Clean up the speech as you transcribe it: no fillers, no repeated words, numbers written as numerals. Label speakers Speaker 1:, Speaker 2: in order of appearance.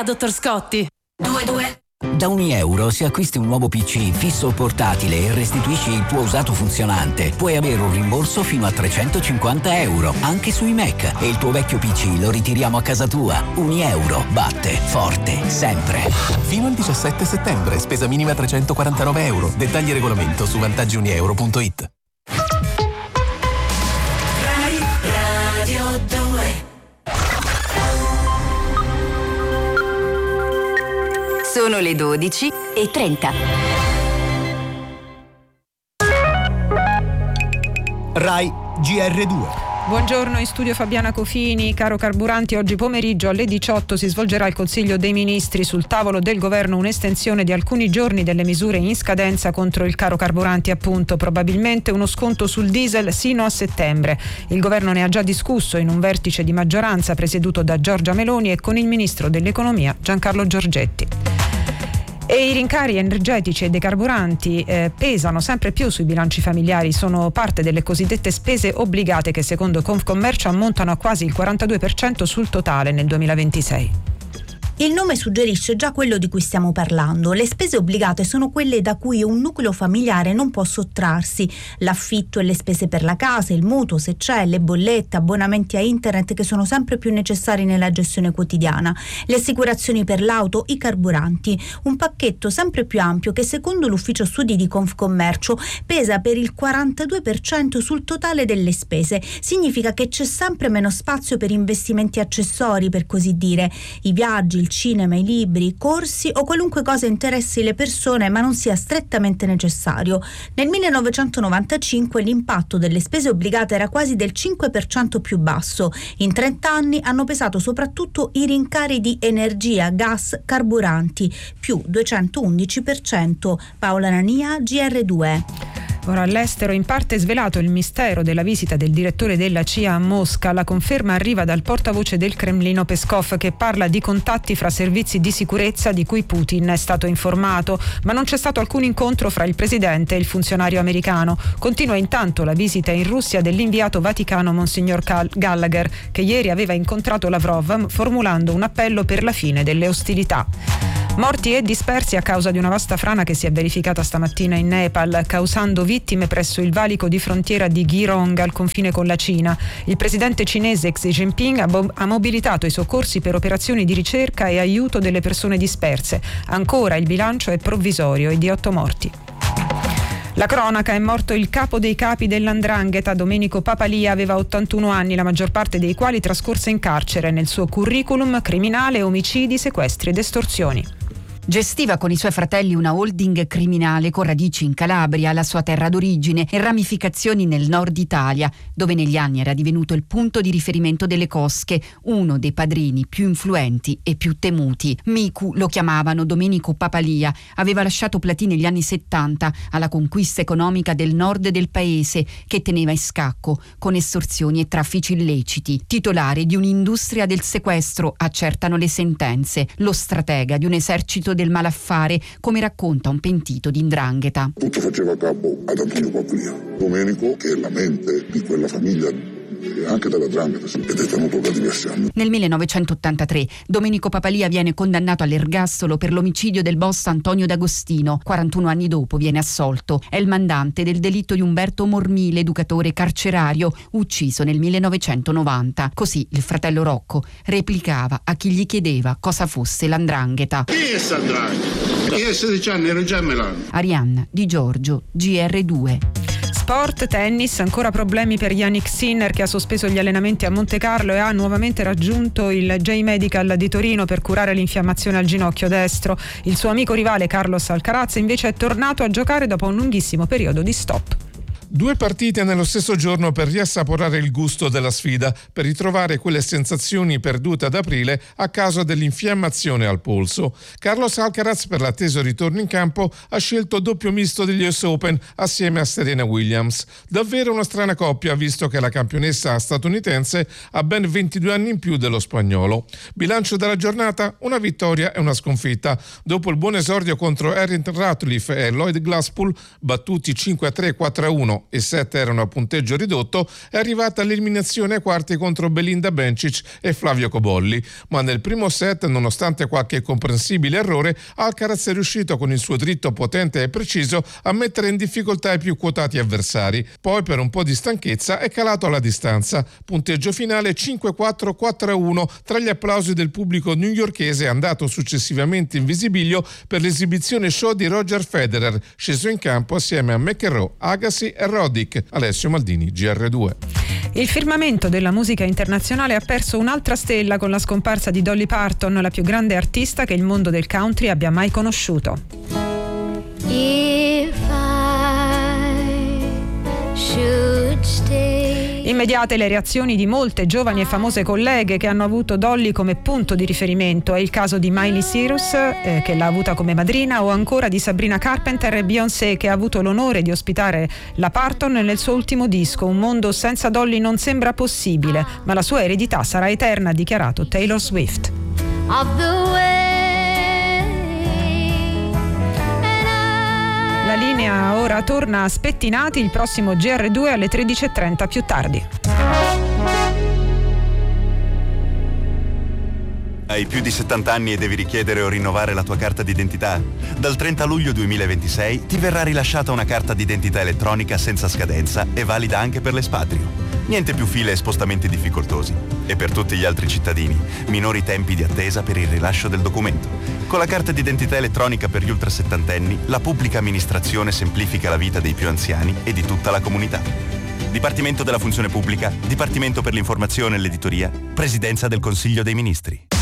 Speaker 1: dottor Scotti.
Speaker 2: 22.
Speaker 3: Da €1 se acquisti un nuovo PC fisso o portatile e restituisci il tuo usato funzionante, puoi avere un rimborso fino a €350, anche sui Mac, e il tuo vecchio PC lo ritiriamo a casa tua. €1 batte forte sempre.
Speaker 4: Fino al 17 settembre, spesa minima €349. Dettagli e regolamento su vantaggiunieuro.it.
Speaker 2: Radio 2.
Speaker 5: Sono le 12:30.
Speaker 6: Rai GR2.
Speaker 7: Buongiorno, in studio Fabiana Cofini. Caro Carburanti, oggi pomeriggio alle 18 si svolgerà il Consiglio dei Ministri. Sul tavolo del governo un'estensione di alcuni giorni delle misure in scadenza contro il caro carburanti, appunto, probabilmente uno sconto sul diesel sino a settembre. Il governo ne ha già discusso in un vertice di maggioranza presieduto da Giorgia Meloni e con il ministro dell'economia Giancarlo Giorgetti. E i rincari energetici e dei carburanti pesano sempre più sui bilanci familiari, sono parte delle cosiddette spese obbligate che secondo Confcommercio ammontano a quasi il 42% sul totale nel 2026.
Speaker 8: Il nome suggerisce già quello di cui stiamo parlando. Le spese obbligate sono quelle da cui un nucleo familiare non può sottrarsi. L'affitto e le spese per la casa, il mutuo se c'è, le bollette, abbonamenti a internet che sono sempre più necessari nella gestione quotidiana, le assicurazioni per l'auto, i carburanti. Un pacchetto sempre più ampio che secondo l'ufficio studi di Confcommercio pesa per il 42% sul totale delle spese. Significa che c'è sempre meno spazio per investimenti accessori, per così dire. I viaggi, il cinema, i libri, i corsi o qualunque cosa interessi le persone ma non sia strettamente necessario. Nel 1995 l'impatto delle spese obbligate era quasi del 5% più basso. In 30 anni hanno pesato soprattutto i rincari di energia, gas, carburanti, più 211%. Paola Nania, GR2.
Speaker 7: Ora all'estero, in parte svelato il mistero della visita del direttore della CIA a Mosca. La conferma arriva dal portavoce del Cremlino Peskov, che parla di contatti fra servizi di sicurezza di cui Putin è stato informato, ma non c'è stato alcun incontro fra il presidente e il funzionario americano. Continua intanto la visita in Russia dell'inviato vaticano Monsignor Gallagher, che ieri aveva incontrato Lavrov formulando un appello per la fine delle ostilità. Morti e dispersi a causa di una vasta frana che si è verificata stamattina in Nepal, causando vittime presso il valico di frontiera di Girong al confine con la Cina. Il presidente cinese Xi Jinping ha mobilitato i soccorsi per operazioni di ricerca e aiuto delle persone disperse. Ancora il bilancio è provvisorio e di 8 morti. La cronaca: è morto il capo dei capi dell''ndrangheta, Domenico Papalia, aveva 81 anni, la maggior parte dei quali trascorse in carcere. Nel suo curriculum criminale, omicidi, sequestri ed estorsioni.
Speaker 5: Gestiva con i suoi fratelli una holding criminale con radici in Calabria, la sua terra d'origine, e ramificazioni nel nord Italia, dove negli anni era divenuto il punto di riferimento delle cosche, uno dei padrini più influenti e più temuti. Micu lo chiamavano Domenico Papalia, aveva lasciato Platì negli anni 70 alla conquista economica del nord del paese, che teneva in scacco con estorsioni e traffici illeciti. Titolare di un'industria del sequestro, accertano le sentenze, lo stratega di un esercito del malaffare, come racconta un pentito di 'ndrangheta.
Speaker 9: Tutto faceva capo ad Antonio Papalia. Domenico, che è la mente di quella famiglia e anche della 'ndrangheta, è detenuto da diversi anni.
Speaker 5: Nel 1983 Domenico Papalia viene condannato all'ergastolo per l'omicidio del boss Antonio D'Agostino. 41 anni dopo viene assolto. È il mandante del delitto di Umberto Mormile, educatore carcerario, ucciso nel 1990. Così il fratello Rocco replicava a chi gli chiedeva cosa fosse la 'ndrangheta.
Speaker 9: Chi è sta 'ndrangheta? Io a 16 anni ero già a Milano.
Speaker 5: Arianna Di Giorgio, GR2.
Speaker 7: Sport, tennis, ancora problemi per Yannick Sinner, che ha sospeso gli allenamenti a Montecarlo e ha nuovamente raggiunto il J-Medical di Torino per curare l'infiammazione al ginocchio destro. Il suo amico rivale Carlos Alcaraz invece è tornato a giocare dopo un lunghissimo periodo di stop.
Speaker 10: 2 partite nello stesso giorno per riassaporare il gusto della sfida, per ritrovare quelle sensazioni perdute ad aprile a causa dell'infiammazione al polso. Carlos Alcaraz, per l'atteso ritorno in campo, ha scelto doppio misto degli US Open assieme a Serena Williams. Davvero una strana coppia, visto che la campionessa statunitense ha ben 22 anni in più dello spagnolo. Bilancio della giornata: una vittoria e una sconfitta. Dopo il buon esordio contro Erin Ratcliffe e Lloyd Glasspool, battuti 5-3, 4-1 1 e 7 erano a punteggio ridotto, è arrivata all'eliminazione ai quarti contro Belinda Bencic e Flavio Cobolli, ma nel primo set, nonostante qualche comprensibile errore, Alcaraz è riuscito con il suo dritto potente e preciso a mettere in difficoltà i più quotati avversari. Poi per un po' di stanchezza è calato alla distanza. Punteggio finale 5-4, 4-1 tra gli applausi del pubblico newyorkese, andato successivamente in visibilio per l'esibizione show di Roger Federer, sceso in campo assieme a McEnroe, Agassi e Roddick. Alessio Maldini, GR2.
Speaker 7: Il firmamento della musica internazionale ha perso un'altra stella con la scomparsa di Dolly Parton, la più grande artista che il mondo del country abbia mai conosciuto.
Speaker 1: If I should stay.
Speaker 7: Immediate le reazioni di molte giovani e famose colleghe che hanno avuto Dolly come punto di riferimento. È il caso di Miley Cyrus, che l'ha avuta come madrina, o ancora di Sabrina Carpenter e Beyoncé, che ha avuto l'onore di ospitare la Parton nel suo ultimo disco. Un mondo senza Dolly non sembra possibile, ma la sua eredità sarà eterna, ha dichiarato Taylor Swift. La linea ora torna a Spettinati, il prossimo GR2 alle 13.30 più tardi.
Speaker 2: Hai più di 70 anni e devi richiedere o rinnovare la tua carta d'identità? Dal 30 luglio 2026 ti verrà rilasciata una carta d'identità elettronica senza scadenza e valida anche per l'espatrio. Niente più file e spostamenti difficoltosi. E per tutti gli altri cittadini, minori tempi di attesa per il rilascio del documento. Con la carta d'identità elettronica per gli ultrasettantenni, la pubblica amministrazione semplifica la vita dei più anziani e di tutta la comunità. Dipartimento della Funzione Pubblica, Dipartimento per l'Informazione e l'Editoria, Presidenza del Consiglio dei Ministri.